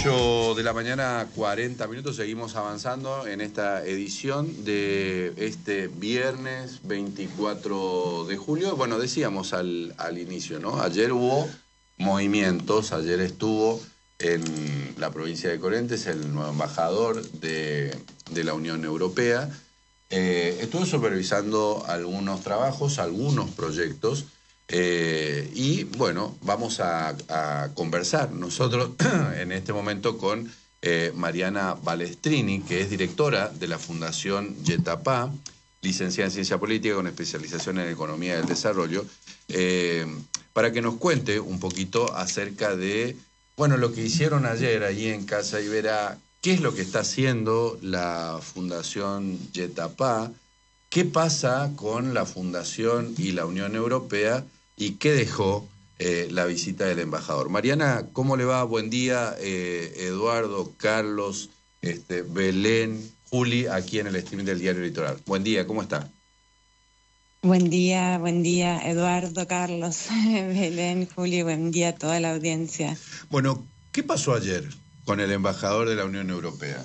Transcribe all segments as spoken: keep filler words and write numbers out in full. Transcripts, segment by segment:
ocho de la mañana, cuarenta minutos, seguimos avanzando en esta edición de este viernes veinticuatro de julio. Bueno, decíamos al, al inicio, ¿no? Ayer hubo movimientos, ayer estuvo en la provincia de Corrientes el nuevo embajador de, de la Unión Europea. Eh, estuvo supervisando algunos trabajos, algunos proyectos. Eh, y bueno, vamos a, a conversar nosotros en este momento con eh, Mariana Balestrini, que es directora de la Fundación Yetapá, licenciada en Ciencia Política con especialización en Economía del Desarrollo, eh, para que nos cuente un poquito acerca de, bueno, lo que hicieron ayer allí en Casa Iberá, qué es lo que está haciendo la Fundación Yetapá, qué pasa con la Fundación y la Unión Europea, ¿y qué dejó eh, la visita del embajador? Mariana, ¿cómo le va? Buen día, eh, Eduardo, Carlos, este, Belén, Juli, aquí en el streaming del Diario Litoral. Buen día, ¿cómo está? Buen día, buen día, Eduardo, Carlos, Belén, Juli, buen día a toda la audiencia. Bueno, ¿qué pasó ayer con el embajador de la Unión Europea?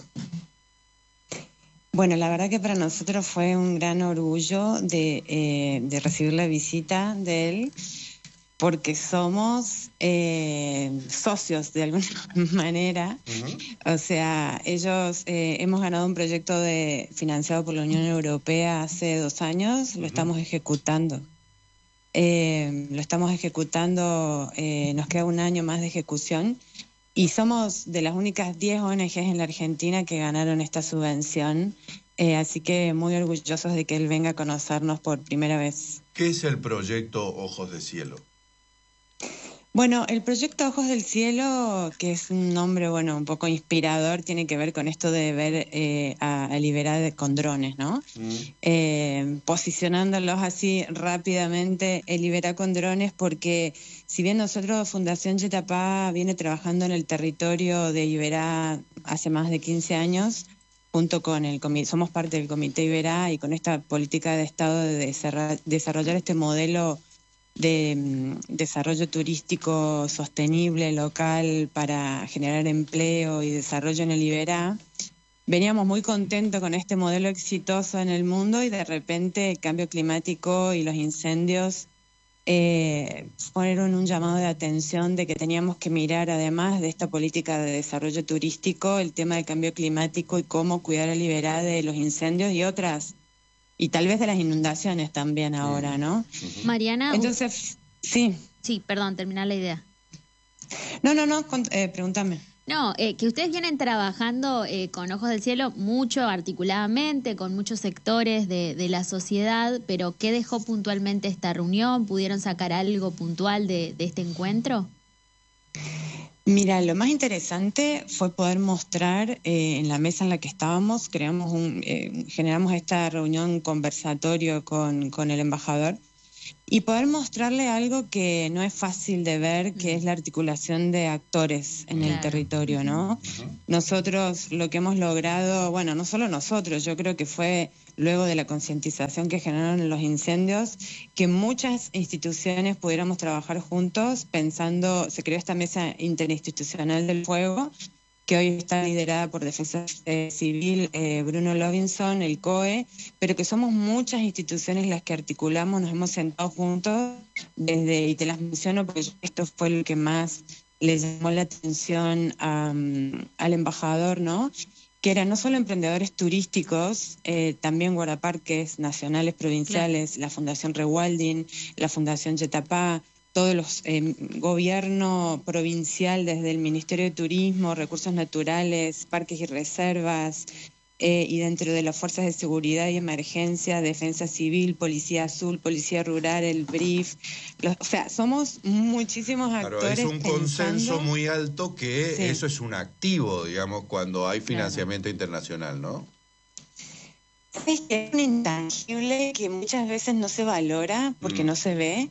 Bueno, la verdad que para nosotros fue un gran orgullo de, eh, de recibir la visita de él, porque somos eh, socios de alguna manera. Uh-huh. O sea, ellos eh, hemos ganado un proyecto de, financiado por la Unión Europea hace dos años, lo uh-huh. estamos ejecutando. Eh, lo estamos ejecutando, eh, nos queda un año más de ejecución. Y somos de las únicas diez O N Ges en la Argentina que ganaron esta subvención, eh, así que muy orgullosos de que él venga a conocernos por primera vez. ¿Qué es el proyecto Ojos de Cielo? Bueno, el proyecto Ojos del Cielo, que es un nombre, bueno, un poco inspirador, tiene que ver con esto de ver eh, a, a Liberá con drones, ¿no? Mm. Eh, posicionándolos así rápidamente, el Liberá con drones, porque si bien nosotros, Fundación Yetapá, viene trabajando en el territorio de Iberá hace más de quince años, junto con el comité, somos parte del Comité Iberá y con esta política de Estado de desarrollar este modelo de um, desarrollo turístico sostenible local para generar empleo y desarrollo en el Iberá. Veníamos muy contentos con este modelo exitoso en el mundo y de repente el cambio climático y los incendios eh, fueron un llamado de atención de que teníamos que mirar, además de esta política de desarrollo turístico, el tema del cambio climático y cómo cuidar el Iberá de los incendios y otras, y tal vez de las inundaciones también ahora, ¿no? Mariana... Entonces, sí. Sí, perdón, terminar la idea. No, no, no, eh, pregúntame. No, eh, que ustedes vienen trabajando eh, con Ojos del Cielo mucho articuladamente, con muchos sectores de, de la sociedad, pero ¿qué dejó puntualmente esta reunión? ¿Pudieron sacar algo puntual de, de este encuentro? Mira, lo más interesante fue poder mostrar eh, en la mesa en la que estábamos, creamos un, eh, generamos esta reunión conversatorio con, con el embajador y poder mostrarle algo que no es fácil de ver, que es la articulación de actores en claro. el territorio, ¿no? Uh-huh. Nosotros lo que hemos logrado, bueno, no solo nosotros, yo creo que fue luego de la concientización que generaron los incendios, que muchas instituciones pudiéramos trabajar juntos pensando, se creó esta mesa interinstitucional del fuego, que hoy está liderada por Defensa eh, Civil, eh, Bruno Lovinson, el C O E, pero que somos muchas instituciones las que articulamos, nos hemos sentado juntos, desde, y te las menciono porque esto fue lo que más le llamó la atención um, al embajador, ¿no? Que eran no solo emprendedores turísticos, eh, también guardaparques nacionales, provinciales, claro. La Fundación Rewalding, la Fundación Yetapá, todos los eh, gobierno provincial, desde el Ministerio de Turismo, Recursos Naturales, Parques y Reservas, eh, y dentro de las Fuerzas de Seguridad y Emergencia, Defensa Civil, Policía Azul, Policía Rural, el B R I F, los, o sea, somos muchísimos actores. Claro, es un pensando... consenso muy alto que sí. Eso es un activo, digamos, cuando hay financiamiento claro. internacional, ¿no? Es que es un intangible que muchas veces no se valora porque mm. no se ve.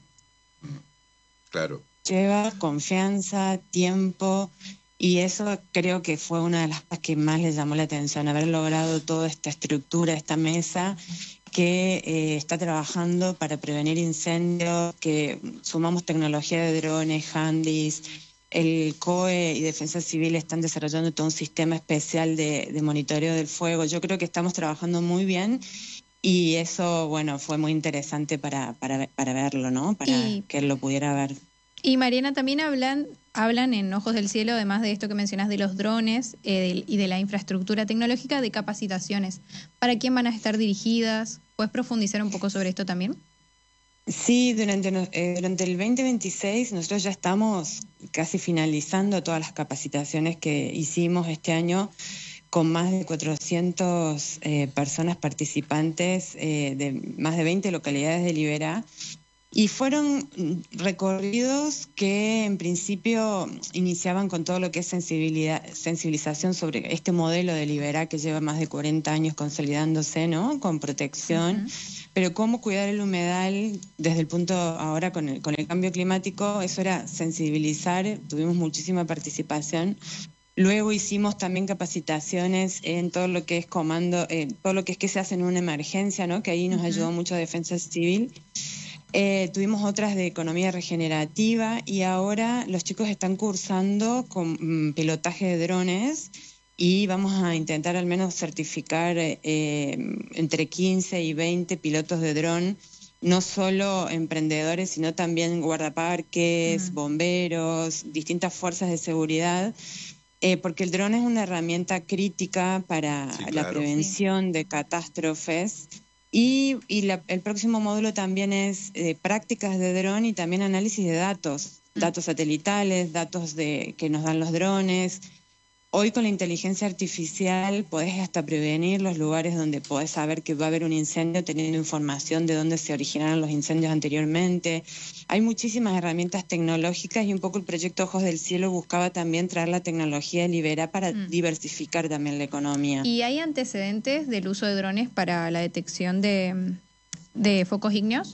Claro. Lleva confianza, tiempo, y eso creo que fue una de las cosas que más le llamó la atención, haber logrado toda esta estructura, esta mesa que eh, está trabajando para prevenir incendios, que sumamos tecnología de drones, handys, el C O E y Defensa Civil están desarrollando todo un sistema especial de, de monitoreo del fuego. Yo creo que estamos trabajando muy bien y eso, bueno, fue muy interesante para, para, para verlo, ¿no? Para y, que él lo pudiera ver. Y Mariana, también hablan, hablan en Ojos del Cielo, además de esto que mencionas de los drones eh, de, y de la infraestructura tecnológica, de capacitaciones. ¿Para quién van a estar dirigidas? ¿Puedes profundizar un poco sobre esto también? Sí, durante, eh, durante el veinte veintiséis nosotros ya estamos casi finalizando todas las capacitaciones que hicimos este año con más de cuatrocientas eh, personas participantes eh, de más de veinte localidades de Liberá. Y fueron recorridos que en principio iniciaban con todo lo que es sensibilidad, sensibilización sobre este modelo de Liberá que lleva más de cuarenta años consolidándose, ¿no? Con protección. Uh-huh. Pero cómo cuidar el humedal desde el punto ahora con el, con el cambio climático, eso era sensibilizar, tuvimos muchísima participación. Luego hicimos también capacitaciones en todo lo que es comando, eh, todo lo que es que se hace en una emergencia, ¿no? Que ahí nos uh-huh. ayudó mucho Defensa Civil. Eh, tuvimos otras de economía regenerativa y ahora los chicos están cursando con mm, pilotaje de drones. Y vamos a intentar al menos certificar eh, entre quince y veinte pilotos de dron, no solo emprendedores, sino también guardaparques, mm. bomberos, distintas fuerzas de seguridad, eh, porque el dron es una herramienta crítica para sí, claro. la prevención sí. de catástrofes. Y, y la, el próximo módulo también es eh, prácticas de dron y también análisis de datos, mm. datos satelitales, datos de que nos dan los drones. Hoy con la inteligencia artificial podés hasta prevenir los lugares donde podés saber que va a haber un incendio teniendo información de dónde se originaron los incendios anteriormente. Hay muchísimas herramientas tecnológicas y un poco el proyecto Ojos del Cielo buscaba también traer la tecnología de Liberá para mm. diversificar también la economía. ¿Y hay antecedentes del uso de drones para la detección de, de focos ígneos?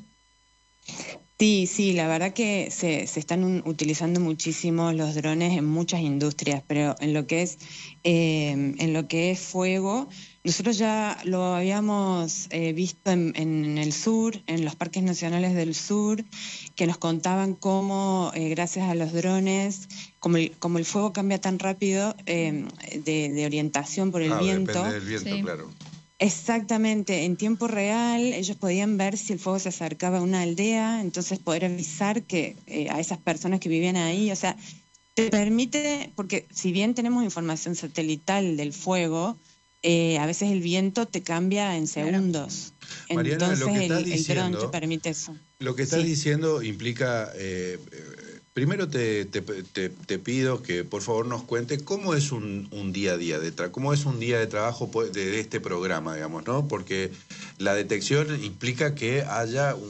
Sí, sí, la verdad que se, se están un, utilizando muchísimo los drones en muchas industrias, pero en lo que es eh, en lo que es fuego, nosotros ya lo habíamos eh, visto en, en el sur, en los parques nacionales del sur, que nos contaban cómo eh, gracias a los drones, como el, como el fuego cambia tan rápido eh, de, de orientación por el ah, viento. Depende del viento, sí. claro. Exactamente, en tiempo real ellos podían ver si el fuego se acercaba a una aldea, entonces poder avisar que eh, a esas personas que vivían ahí, o sea, te permite, porque si bien tenemos información satelital del fuego, eh, a veces el viento te cambia en segundos. Claro. Mariana, entonces lo que estás el, diciendo, el dron te permite eso. Lo que estás sí. diciendo implica... Eh, Primero te, te, te, te pido que por favor nos cuente cómo es un, un día a día de tra cómo es un día de trabajo de, de este programa, digamos, ¿no? Porque la detección implica que haya un,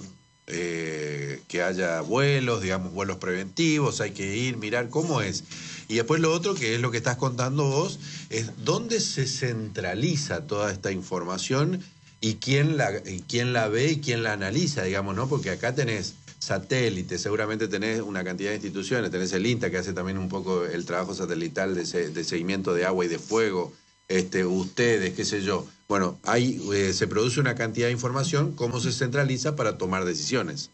eh, que haya vuelos, digamos, vuelos preventivos, hay que ir, mirar cómo es. Y después lo otro, que es lo que estás contando vos, es dónde se centraliza toda esta información y quién la, y quién la ve y quién la analiza, digamos, ¿no? Porque acá tenés satélite, seguramente tenés una cantidad de instituciones, tenés el INTA que hace también un poco el trabajo satelital de, se, de seguimiento de agua y de fuego, este, ustedes, qué sé yo. Bueno, ahí eh, se produce una cantidad de información, ¿cómo se centraliza para tomar decisiones?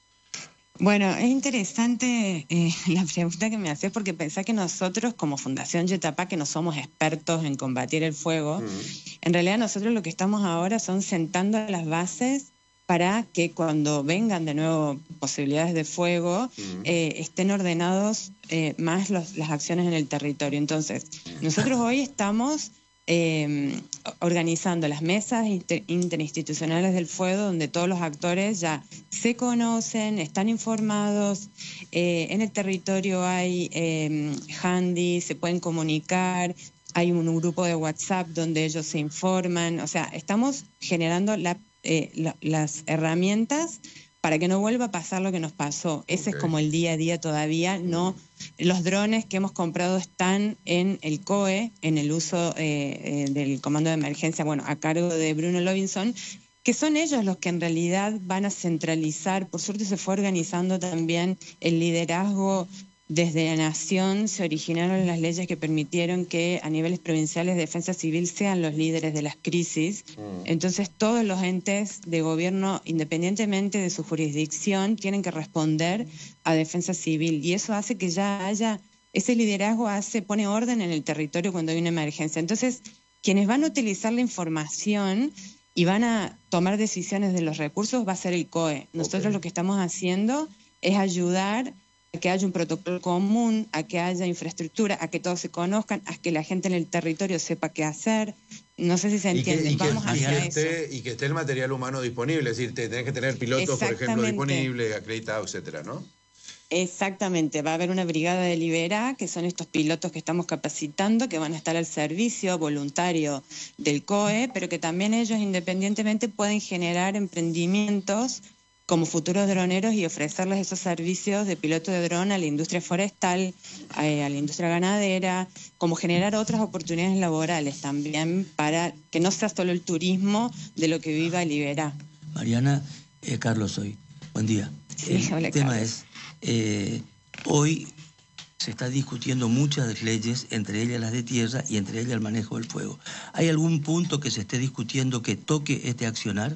Bueno, es interesante eh, la pregunta que me haces porque pensá que nosotros como Fundación Yetapá, que no somos expertos en combatir el fuego, uh-huh. en realidad nosotros lo que estamos ahora son sentando las bases para que cuando vengan de nuevo posibilidades de fuego, uh-huh. eh, estén ordenados eh, más los, las acciones en el territorio. Entonces, nosotros hoy estamos eh, organizando las mesas inter, interinstitucionales del fuego, donde todos los actores ya se conocen, están informados, eh, en el territorio hay eh, handy, se pueden comunicar, hay un, un grupo de WhatsApp donde ellos se informan, o sea, estamos generando la Eh, la, las herramientas para que no vuelva a pasar lo que nos pasó. Ese okay. es como el día a día todavía. No, los drones que hemos comprado están en el C O E, en el uso eh, eh, del comando de emergencia, bueno, a cargo de Bruno Lovinson, que son ellos los que en realidad van a centralizar. Por suerte se fue organizando también el liderazgo. Desde la Nación se originaron las leyes que permitieron que a niveles provinciales de defensa civil sean los líderes de las crisis. Mm. Entonces todos los entes de gobierno, independientemente de su jurisdicción, tienen que responder a defensa civil. Y eso hace que ya haya ese liderazgo hace, pone orden en el territorio cuando hay una emergencia. Entonces, quienes van a utilizar la información y van a tomar decisiones de los recursos va a ser el C O E. Nosotros okay. lo que estamos haciendo es ayudar a que haya un protocolo común, a que haya infraestructura, a que todos se conozcan, a que la gente en el territorio sepa qué hacer. No sé si se entiende. Y que, y Vamos que, hacia y que esté, eso. Y que esté el material humano disponible, es decir, te, tenés que tener pilotos, por ejemplo, disponibles, acreditados, etcétera, ¿no? Exactamente, va a haber una brigada de Libera, que son estos pilotos que estamos capacitando, que van a estar al servicio voluntario del C O E, pero que también ellos independientemente pueden generar emprendimientos como futuros droneros y ofrecerles esos servicios de piloto de dron a la industria forestal, a, a la industria ganadera, como generar otras oportunidades laborales también para que no sea solo el turismo de lo que viva Libera. Mariana, eh, Carlos hoy. Buen día. Sí, el hola, tema Carlos. es, eh, hoy se está discutiendo muchas leyes, entre ellas las de tierra y entre ellas el manejo del fuego. ¿Hay algún punto que se esté discutiendo que toque este accionar?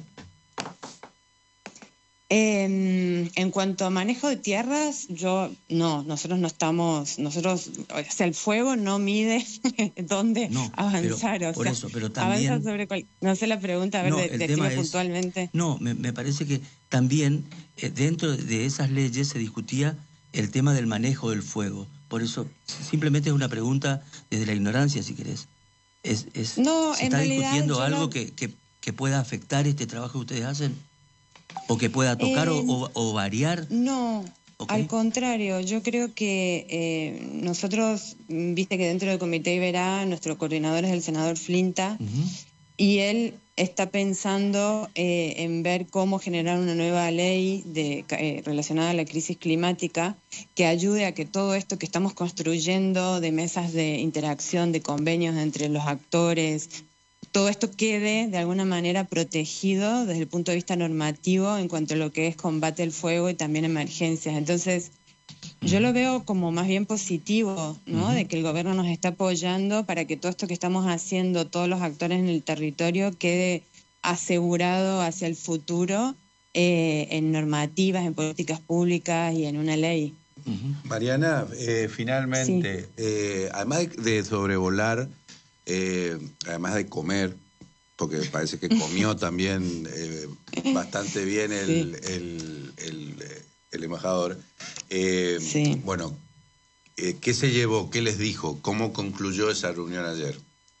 Eh, en cuanto a manejo de tierras, yo no, nosotros no estamos, nosotros, o sea, el fuego no mide dónde no, avanzar, pero, o por sea, eso, pero también, avanza sobre cual, no sé la pregunta, a ver, no, de, decime es, puntualmente. No, me, me parece que también eh, dentro de esas leyes se discutía el tema del manejo del fuego, por eso simplemente es una pregunta desde la ignorancia, si querés. Es, es, no, ¿Se en está realidad, discutiendo algo no... que, que, que pueda afectar este trabajo que ustedes hacen? ¿O que pueda tocar eh, o, o, o variar? No, okay. Al contrario, yo creo que eh, nosotros, viste que dentro del Comité Iberá, nuestro coordinador es el senador Flinta, uh-huh. y él está pensando eh, en ver cómo generar una nueva ley de, eh, relacionada a la crisis climática que ayude a que todo esto que estamos construyendo de mesas de interacción, de convenios entre los actores, todo esto quede de alguna manera protegido desde el punto de vista normativo en cuanto a lo que es combate al fuego y también emergencias. Entonces, yo lo veo como más bien positivo, ¿no? Uh-huh. De que el gobierno nos está apoyando para que todo esto que estamos haciendo, todos los actores en el territorio, quede asegurado hacia el futuro eh, en normativas, en políticas públicas y en una ley. Uh-huh. Mariana, eh, finalmente, sí. eh, además de sobrevolar, Eh, además de comer, porque parece que comió también eh, bastante bien el, sí. el, el, el embajador. Eh, sí. Bueno, eh, ¿qué se llevó? ¿Qué les dijo? ¿Cómo concluyó esa reunión ayer?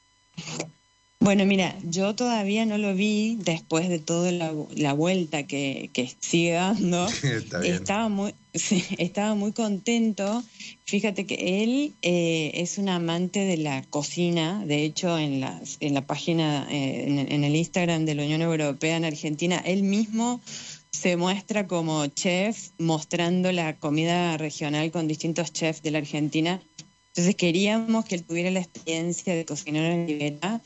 Bueno, mira, yo todavía no lo vi después de toda la, la vuelta que, que sigue dando. Está bien. Estaba muy, sí, estaba muy contento. Fíjate que él eh, es un amante de la cocina. De hecho, en la, en la página, eh, en, en el Instagram de la Unión Europea en Argentina, él mismo se muestra como chef, mostrando la comida regional con distintos chefs de la Argentina. Entonces queríamos que él tuviera la experiencia de cocinero en Libera.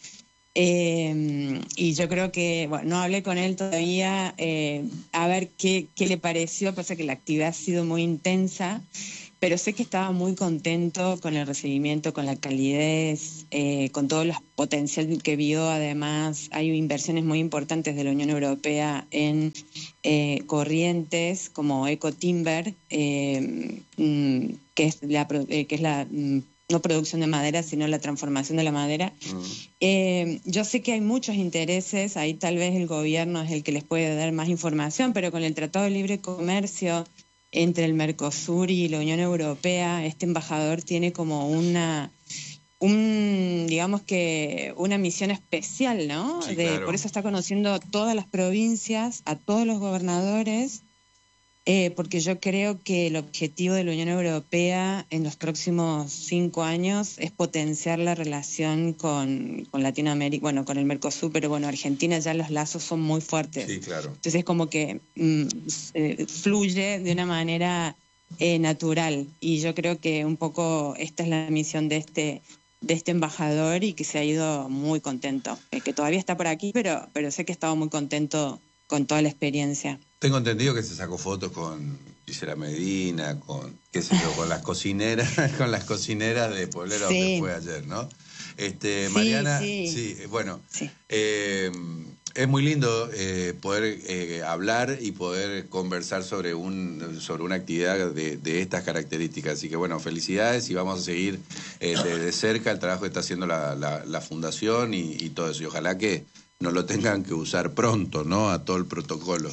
Eh, y yo creo que, bueno, no hablé con él todavía, eh, a ver qué, qué le pareció, pasa que la actividad ha sido muy intensa, pero sé que estaba muy contento con el recibimiento, con la calidez, eh, con todo el potencial que vio. Además, hay inversiones muy importantes de la Unión Europea en eh, corrientes como Ecotimber, eh, que es la, eh, que es la no producción de madera, sino la transformación de la madera. Uh-huh. Eh, yo sé que hay muchos intereses, ahí tal vez el gobierno es el que les puede dar más información, pero con el Tratado de Libre Comercio entre el Mercosur y la Unión Europea, este embajador tiene como una, un, digamos que una misión especial, ¿no? Sí, de, claro. Por eso está conociendo a todas las provincias, a todos los gobernadores, eh, porque yo creo que el objetivo de la Unión Europea en los próximos cinco años es potenciar la relación con, con Latinoamérica, bueno, con el Mercosur, pero bueno, Argentina ya los lazos son muy fuertes. Sí, claro. Entonces es como que mm, eh, fluye de una manera eh, natural, y yo creo que un poco esta es la misión de este de este embajador, y que se ha ido muy contento, eh, que todavía está por aquí, pero, pero sé que estaba muy contento con toda la experiencia. Tengo entendido que se sacó fotos con Gisela Medina, con qué sé yo, con las cocineras, con las cocineras de Poblero, sí. Donde fue ayer, ¿no? Este, sí, Mariana, sí, sí bueno, sí. Eh, Es muy lindo eh, poder eh, hablar y poder conversar sobre un sobre una actividad de, de estas características. Así que bueno, felicidades y vamos a seguir eh, de, de cerca el trabajo que está haciendo la, la, la Fundación y, y todo eso. Y ojalá que no lo tengan que usar pronto, ¿no? A todo el protocolo.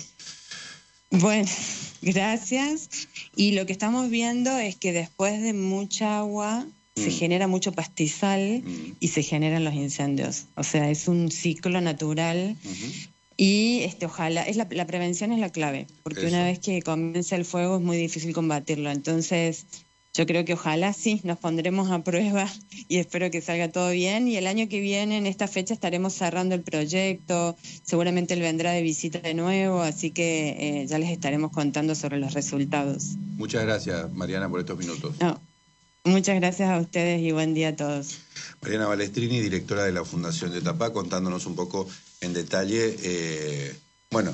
Bueno, gracias. Y lo que estamos viendo es que después de mucha agua mm. se genera mucho pastizal mm. y se generan los incendios. O sea, es un ciclo natural uh-huh. y este, ojalá, es la, la prevención es la clave, porque Eso. una vez que comienza el fuego es muy difícil combatirlo. Entonces, yo creo que ojalá sí, nos pondremos a prueba y espero que salga todo bien. Y el año que viene, en esta fecha, estaremos cerrando el proyecto. Seguramente él vendrá de visita de nuevo, así que eh, ya les estaremos contando sobre los resultados. Muchas gracias, Mariana, por estos minutos. No, muchas gracias a ustedes y buen día a todos. Mariana Balestrini, directora de la Fundación Yetapá, contándonos un poco en detalle, eh, bueno,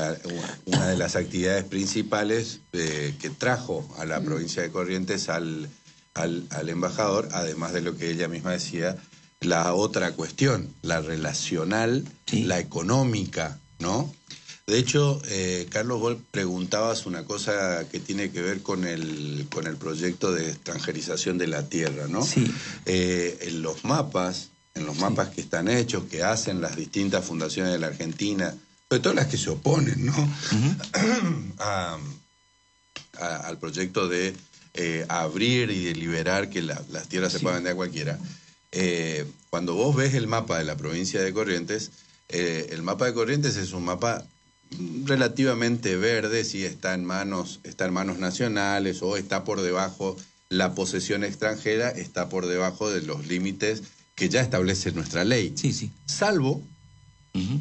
una de las actividades principales eh, que trajo a la provincia de Corrientes al, al, al embajador, además de lo que ella misma decía, la otra cuestión, la relacional, sí. la económica, ¿no? De hecho, eh, Carlos, vos preguntabas una cosa que tiene que ver con el, con el proyecto de extranjerización de la tierra, ¿no? Sí. Eh, en los mapas, en los mapas sí. que están hechos, que hacen las distintas fundaciones de la Argentina, sobre todo las que se oponen, ¿no? Uh-huh. a, a, al proyecto de eh, abrir y de liberar que la, las tierras sí. se puedan vender a cualquiera. Eh, cuando vos ves el mapa de la provincia de Corrientes, eh, el mapa de Corrientes es un mapa relativamente verde, si está en manos, está en manos nacionales o está por debajo, la posesión extranjera está por debajo de los límites que ya establece nuestra ley. Sí, sí. Salvo uh-huh.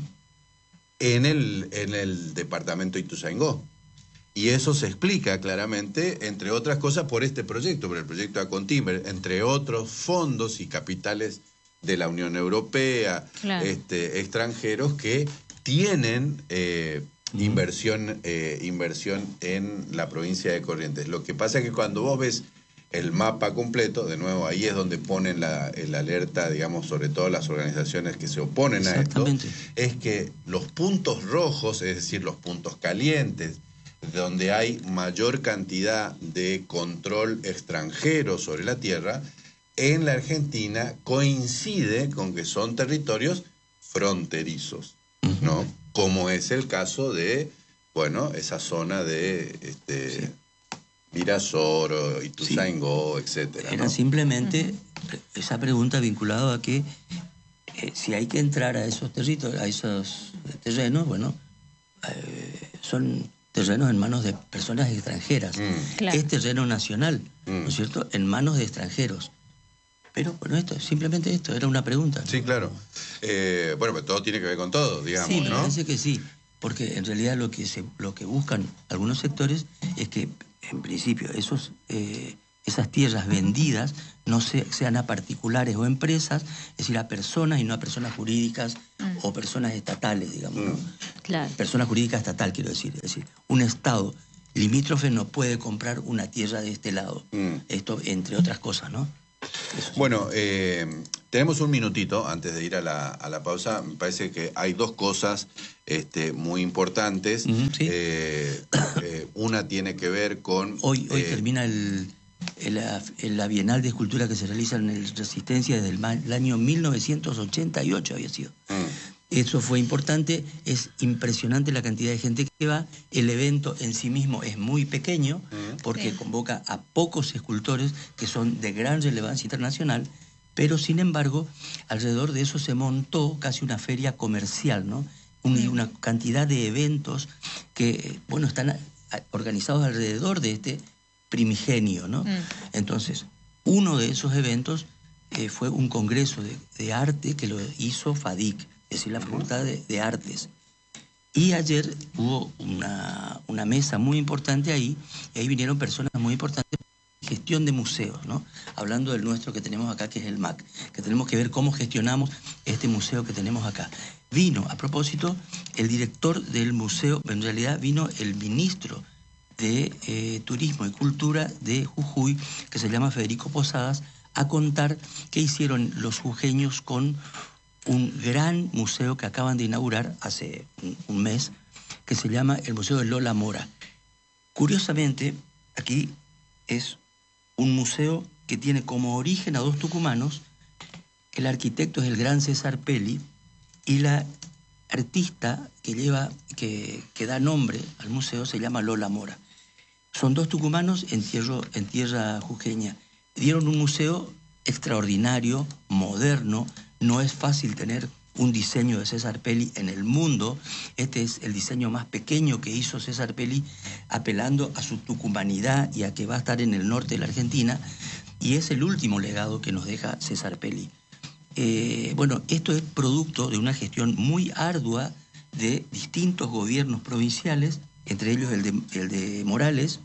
en el, en el departamento Ituzaingó. Y eso se explica claramente, entre otras cosas, por este proyecto, por el proyecto Acontimber, entre otros fondos y capitales de la Unión Europea, claro. este, extranjeros que tienen eh, uh-huh. inversión, eh, inversión en la provincia de Corrientes. Lo que pasa es que cuando vos ves el mapa completo, de nuevo, ahí es donde ponen la el alerta, digamos, sobre todo las organizaciones que se oponen a esto, es que los puntos rojos, es decir, los puntos calientes, donde hay mayor cantidad de control extranjero sobre la tierra, en la Argentina coincide con que son territorios fronterizos, uh-huh. ¿no? Como es el caso de, bueno, esa zona de este sí. Virasoro, Ituzaingó, sí. etcétera. Era ¿no? simplemente uh-huh. esa pregunta vinculada a que eh, si hay que entrar a esos territorios, a esos terrenos, bueno, eh, son terrenos en manos de personas extranjeras. Mm. Claro. Es terreno nacional, mm. ¿no es cierto?, en manos de extranjeros. Pero, bueno, esto, simplemente esto, era una pregunta. Sí, claro. Eh, bueno, pero todo tiene que ver con todo, digamos, sí, ¿no? Sí, me parece que sí, porque en realidad lo que se, lo que buscan algunos sectores es que, en principio, esos, eh, esas tierras vendidas no se, sean a particulares o empresas, es decir, a personas y no a personas jurídicas mm. o personas estatales, digamos, mm. ¿no? Claro. Persona jurídica estatal, quiero decir. Es decir, un Estado limítrofe no puede comprar una tierra de este lado. Mm. Esto, entre otras cosas, ¿no? Eso. Bueno, eh, tenemos un minutito antes de ir a la, a la pausa. Me parece que hay dos cosas este, muy importantes. Mm, ¿sí? eh, eh, una tiene que ver con... Hoy, hoy eh, termina el, el, el, la Bienal de Escultura que se realiza en el Resistencia desde el, el año mil novecientos ochenta y ocho había sido. Mm. Eso fue importante, es impresionante la cantidad de gente que va. El evento en sí mismo es muy pequeño porque sí. convoca a pocos escultores que son de gran relevancia internacional, pero sin embargo, alrededor de eso se montó casi una feria comercial, ¿no? Un, sí. Una cantidad de eventos que, bueno, están organizados alrededor de este primigenio, ¿no? Mm. Entonces, uno de esos eventos eh, fue un congreso de, de arte que lo hizo FADIC, es decir, la Facultad de, de Artes. Y ayer hubo una, una mesa muy importante ahí, y ahí vinieron personas muy importantes en gestión de museos, ¿no? Hablando del nuestro que tenemos acá, que es el M A C, que tenemos que ver cómo gestionamos este museo que tenemos acá. Vino, a propósito, el director del museo, en realidad vino el ministro de eh, Turismo y Cultura de Jujuy, que se llama Federico Posadas, a contar qué hicieron los jujeños con un gran museo que acaban de inaugurar hace un, un mes, que se llama el Museo de Lola Mora. Curiosamente, aquí es un museo que tiene como origen a dos tucumanos. El arquitecto es el gran César Pelli y la artista que lleva, que, que da nombre al museo se llama Lola Mora. Son dos tucumanos en tierra, en tierra jujeña. Dieron un museo extraordinario, moderno. No es fácil tener un diseño de César Pelli en el mundo. Este es el diseño más pequeño que hizo César Pelli, apelando a su tucumanidad y a que va a estar en el norte de la Argentina. Y es el último legado que nos deja César Pelli. Eh, bueno, esto es producto de una gestión muy ardua de distintos gobiernos provinciales, entre ellos el de, el de Morales,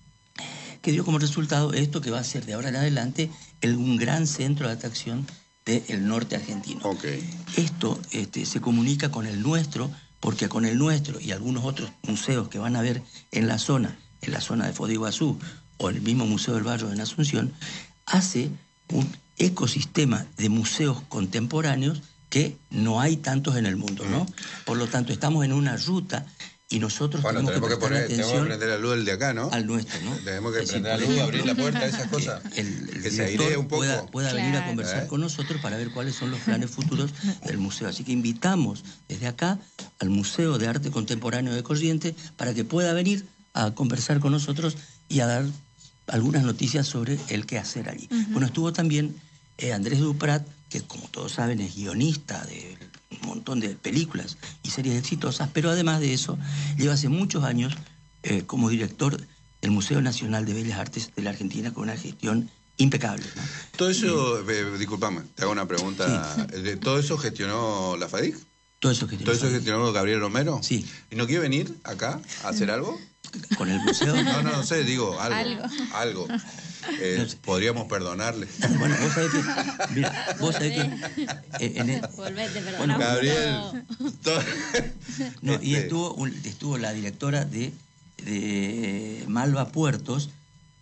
que dio como resultado esto que va a ser de ahora en adelante el, un gran centro de atracción del norte argentino. Okay. Esto este, se comunica con el nuestro, porque con el nuestro y algunos otros museos que van a ver en la zona, en la zona de Foz de Iguazú, o el mismo Museo del Barrio en Asunción, hace un ecosistema de museos contemporáneos que no hay tantos en el mundo, ¿no? Por lo tanto, estamos en una ruta y nosotros bueno, tenemos, tenemos que, que poner, atención tenemos que prender la luz del de acá, ¿no? Al nuestro, ¿no? Tenemos que es prender decir, la luz, abrir la puerta, esas cosas. Que, el, el que se airee un poco. pueda, pueda claro. venir a conversar ¿Eh? con nosotros para ver cuáles son los planes futuros del museo. Así que invitamos desde acá al Museo de Arte Contemporáneo de Corrientes para que pueda venir a conversar con nosotros y a dar algunas noticias sobre el qué hacer allí. Uh-huh. Bueno, estuvo también eh, Andrés Duprat, que como todos saben es guionista de un montón de películas y series exitosas, pero además de eso lleva hace muchos años eh, como director del Museo Nacional de Bellas Artes de la Argentina con una gestión impecable, ¿no? Todo eso, eh, disculpame, te hago una pregunta. Sí. ¿Todo eso gestionó la FADIC? Todo eso gestionó. ¿Todo eso gestionó Gabriel Romero? Sí. ¿Y no quiere venir acá a hacer algo? ¿Con el museo? No, no, no sé, digo, algo. Algo. algo. Eh, podríamos perdonarle. Bueno, vos sabés que... Mira, vos sabés que... Eh, en el, Volvete, perdón. Bueno, Gabriel... Todo, no, este, y estuvo, un, estuvo la directora de, de Malva Puertos,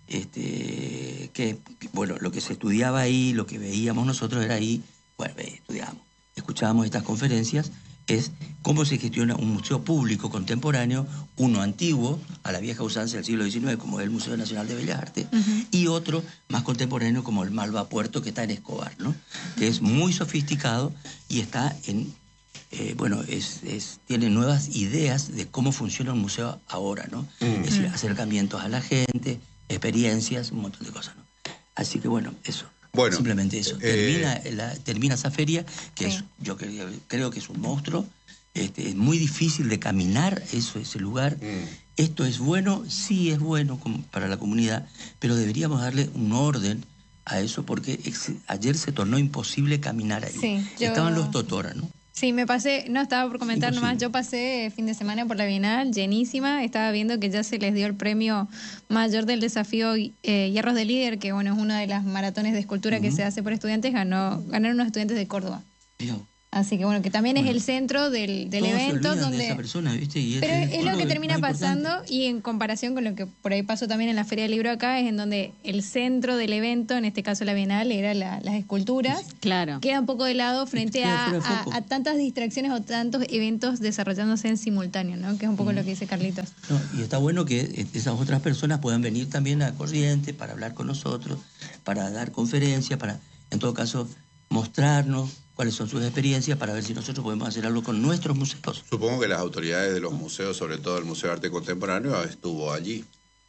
este, que, bueno, lo que se estudiaba ahí, lo que veíamos nosotros era ahí, bueno, estudiábamos, escuchábamos estas conferencias, es cómo se gestiona un museo público contemporáneo, uno antiguo, a la vieja usanza del siglo diecinueve, como es el Museo Nacional de Bellas Artes, uh-huh. y otro más contemporáneo como el Malva Puerto, que está en Escobar, ¿no? Que es muy sofisticado y está en, eh, bueno, es, es, tiene nuevas ideas de cómo funciona un museo ahora, ¿no? Uh-huh. Es decir, acercamientos a la gente, experiencias, un montón de cosas, ¿no? Así que bueno, eso. Bueno, simplemente eso. Eh, termina, la, termina esa feria, que sí. es, yo creo, creo que es un monstruo. Este, es muy difícil de caminar eso, ese lugar. Mm. Esto es bueno, sí es bueno como para la comunidad, pero deberíamos darle un orden a eso porque ex, ayer se tornó imposible caminar ahí. Sí, yo... Estaban los totora, ¿no? Sí, me pasé, no estaba por comentar Imposible. nomás, yo pasé fin de semana por la Bienal, llenísima, estaba viendo que ya se les dio el premio mayor del desafío eh, Hierros de Líder, que bueno, es una de las maratones de escultura uh-huh. que se hace por estudiantes, ganó, ganaron unos estudiantes de Córdoba. Dios. Así que bueno, que también bueno, es el centro del, del evento donde... De esa persona, ¿viste? Y pero es, es lo que termina pasando y en comparación con lo que por ahí pasó también en la Feria del Libro acá, es en donde el centro del evento, en este caso la Bienal, era la, las esculturas. Claro. Queda un poco de lado frente a, a, a tantas distracciones o tantos eventos desarrollándose en simultáneo, ¿no? Que es un poco mm. lo que dice Carlitos. No, y está bueno que esas otras personas puedan venir también a Corrientes para hablar con nosotros, para dar conferencias, para, en todo caso, mostrarnos cuáles son sus experiencias para ver si nosotros podemos hacer algo con nuestros museos. Supongo que las autoridades de los museos, sobre todo el Museo de Arte Contemporáneo, estuvo allí.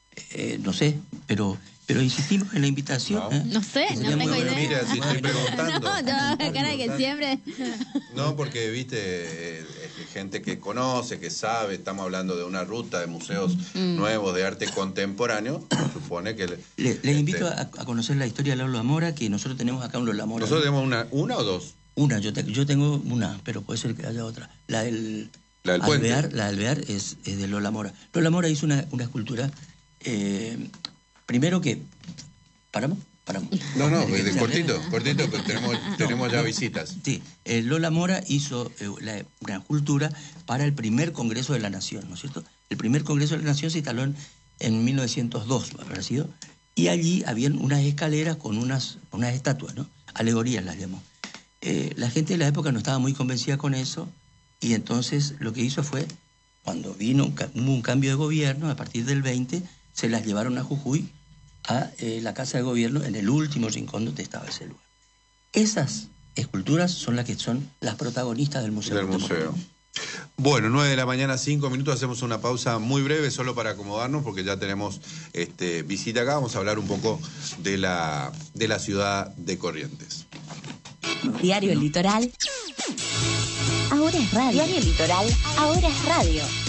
Eh, no sé, pero pero insistimos en la invitación. No, ¿eh? no sé, no tengo idea. Mira, si estoy preguntando. No, no, la cara que siempre... No, porque, viste, eh, gente que conoce, que sabe, estamos hablando de una ruta de museos mm. nuevos de arte contemporáneo, supone que... Le, le, les este, invito a, a conocer la historia de Lola Mora, que nosotros tenemos acá un Lola Mora. ¿Nosotros tenemos una, una o dos? Una, yo, te, yo tengo una, pero puede ser que haya otra. La del, la del Alvear, puente. La del Alvear es, es de Lola Mora. Lola Mora hizo una, una escultura... Eh, primero que... ¿Paramos? Paramos. No, no, de cortito, cortito, que tenemos, tenemos ya visitas. Sí, eh, Lola Mora hizo eh, la, una escultura para el primer Congreso de la Nación, ¿no es cierto? El primer Congreso de la Nación se instaló en, en mil novecientos dos, habrá sido, y allí habían unas escaleras con unas, unas estatuas, ¿no? Alegorías las llamó. Eh, la gente de la época no estaba muy convencida con eso, y entonces lo que hizo fue, cuando vino un, hubo un cambio de gobierno, a partir del veinte, se las llevaron a Jujuy, a eh, la Casa de Gobierno, en el último rincón donde estaba ese lugar. Esas esculturas son las que son las protagonistas del museo. Del museo. Bueno, nueve de la mañana, cinco minutos, hacemos una pausa muy breve solo para acomodarnos porque ya tenemos este, visita acá. Vamos a hablar un poco de la, de la ciudad de Corrientes. Diario El Litoral. Ahora es radio. Diario El Litoral. Ahora es radio.